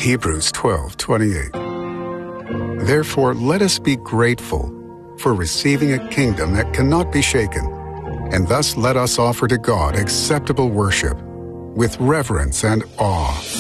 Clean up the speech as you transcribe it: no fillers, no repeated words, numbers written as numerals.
Hebrews 12:28. Therefore, let us be grateful for receiving a kingdom that cannot be shaken, and thus let us offer to God acceptable worship with reverence and awe.